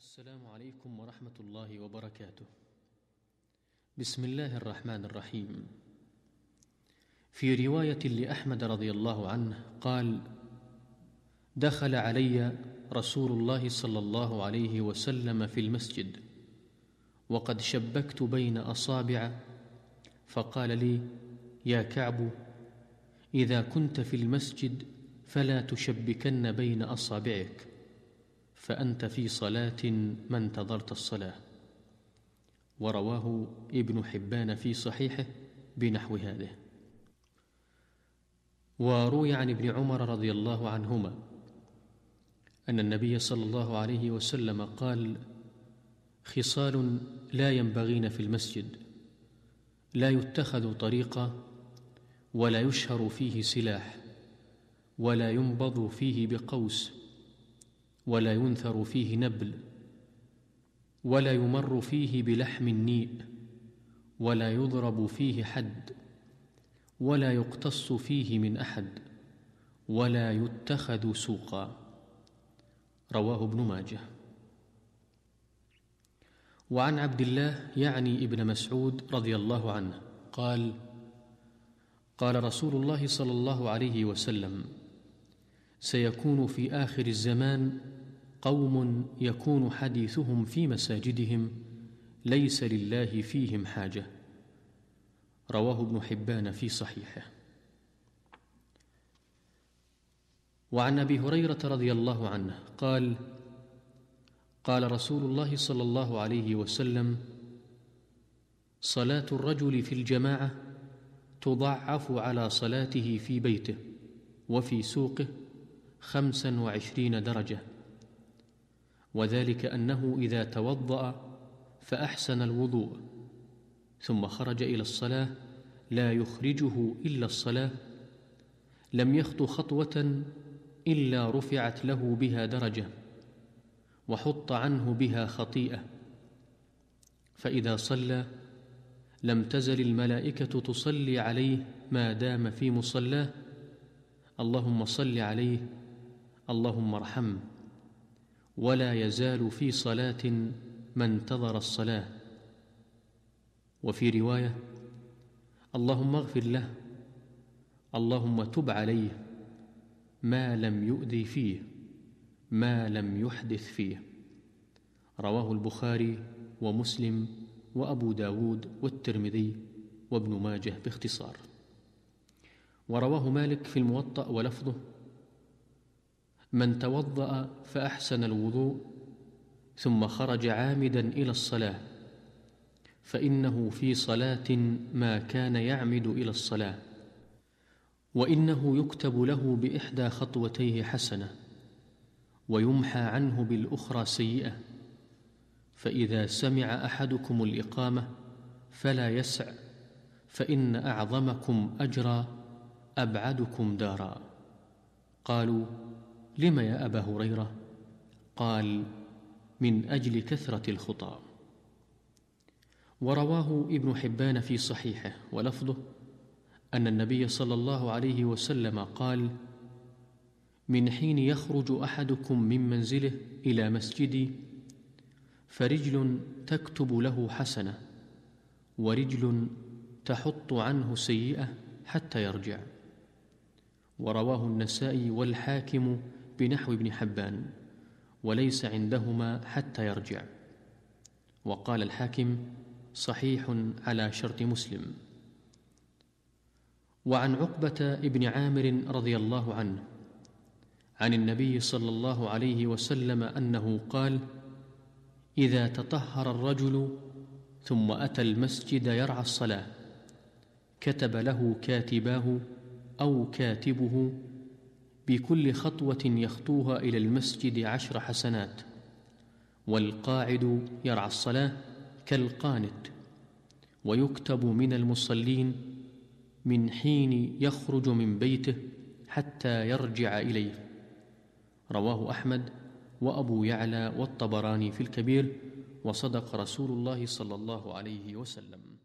السلام عليكم ورحمة الله وبركاته. بسم الله الرحمن الرحيم. في رواية لأحمد رضي الله عنه قال: دخل علي رسول الله صلى الله عليه وسلم في المسجد وقد شبكت بين أصابع، فقال لي: يا كعب، إذا كنت في المسجد فلا تشبكن بين أصابعك، فأنت في صلاة ما انتظرت الصلاة. ورواه ابن حبان في صحيحه بنحو هذا. وروي عن ابن عمر رضي الله عنهما أن النبي صلى الله عليه وسلم قال: خصال لا ينبغين في المسجد: لا يتخذ طريقا، ولا يشهر فيه سلاح، ولا ينبض فيه بقوس، ولا ينثر فيه نبل، ولا يمر فيه بلحم النيء، ولا يضرب فيه حد، ولا يقتص فيه من أحد، ولا يتخذ سوقا. رواه ابن ماجه. وعن عبد الله يعني ابن مسعود رضي الله عنه قال: قال رسول الله صلى الله عليه وسلم: سيكون في آخر الزمان قوم يكون حديثهم في مساجدهم ليس لله فيهم حاجة. رواه ابن حبان في صحيحه. وعن أبي هريرة رضي الله عنه قال: قال رسول الله صلى الله عليه وسلم: صلاة الرجل في الجماعة تضعف على صلاته في بيته وفي سوقه 25 درجة، وذلك أنه إذا توضأ فأحسن الوضوء ثم خرج إلى الصلاة لا يخرجه إلا الصلاة، لم يخط خطوة إلا رفعت له بها درجة وحط عنه بها خطيئة، فإذا صلى لم تزل الملائكة تصلي عليه ما دام في مصلاه: اللهم صل عليه، اللهم ارحمه. ولا يزال في صلاة ما انتظر الصلاة. وفي رواية: اللهم اغفر له، اللهم تب عليه، ما لم يؤذي فيه، ما لم يحدث فيه. رواه البخاري ومسلم وأبو داود والترمذي وابن ماجه باختصار. ورواه مالك في الموطأ ولفظه: من توضأ فأحسن الوضوء ثم خرج عامدا إلى الصلاة فإنه في صلاة ما كان يعمد إلى الصلاة، وإنه يكتب له بإحدى خطوتيه حسنة ويمحى عنه بالأخرى سيئة. فإذا سمع أحدكم الإقامة فلا يسع، فإن أعظمكم أجرا أبعدكم دارا. قالوا: لم يا أبا هريرة؟ قال: من أجل كثرة الخطى. ورواه ابن حبان في صحيحه ولفظه أن النبي صلى الله عليه وسلم قال: من حين يخرج أحدكم من منزله إلى مسجدي فرجل تكتب له حسنة ورجل تحط عنه سيئة حتى يرجع. ورواه النسائي والحاكم بنحو ابن حبان، وليس عندهما حتى يرجع. وقال الحاكم: صحيح على شرط مسلم. وعن عقبة ابن عامر رضي الله عنه عن النبي صلى الله عليه وسلم أنه قال: إذا تطهر الرجل ثم أتى المسجد يرعى الصلاة كتب له كاتباه أو كاتبه بكل خطوة يخطوها إلى المسجد 10 حسنات، والقاعد يرعى الصلاة كالقانت. ويكتب من المصلين من حين يخرج من بيته حتى يرجع إليه. رواه أحمد وأبو يعلى والطبراني في الكبير، وصدق رسول الله صلى الله عليه وسلم.